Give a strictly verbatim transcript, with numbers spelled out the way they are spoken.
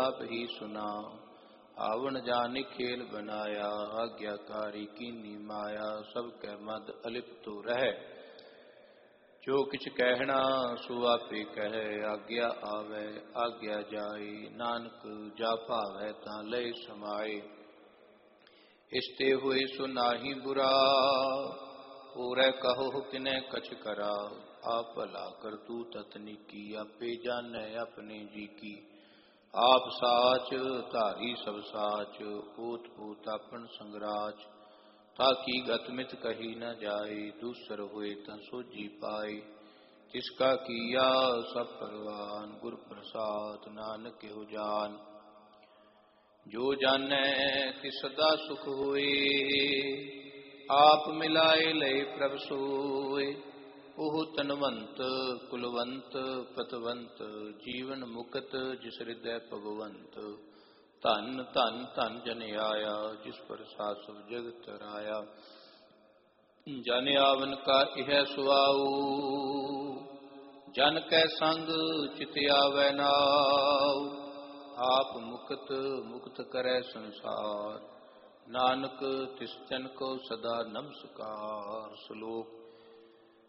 आप ही सुना। आवन जानि खेल बनाया, आज्ञाकारी कीनी माया। सब कै मद अलिप्त रह, जो किछ कहना सो आपे कहे। आज्ञा आवे आज्ञा जाए, नानक जा भावै तां लय समाए। इस्ते हुए सो नाहि बुरा, पूरै कहो किनै कछ करा। आप भला करतू ततनी की, आपे जानै अपने जी की। आप साच धारी सब साच, ओत पोत आपन संगराच। ताकि गतमित कही न जाए, दूसर हुए तं सोझी पाए। जिसका किया सब परवान, गुर प्रसाद नानक हो जान। जो जानै तिस सदा सुख होए, आप मिलाए लय प्रभ सोए। ओह तनवंत कुलवंत पतवंत, जीवन मुक्त जिस हृदय भगवंत। धन धन धन जन आया, जिस पर सब जगत राया। जन आवन का यह सुआऊ, जन कै संग चित आवै नाऊ। आप मुक्त मुक्त करै संसार, नानक तिस जन को सदा नमस्कार। श्लोक